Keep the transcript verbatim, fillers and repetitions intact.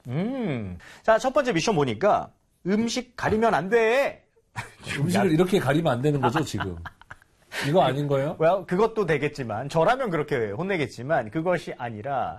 음. 자, 첫 번째 미션 보니까 음식 가리면 안 돼. 음식을 이렇게 가리면 안 되는 거죠, 지금. 이거 아닌 거예요? well, 그것도 되겠지만, 저라면 그렇게 혼내겠지만, 그것이 아니라,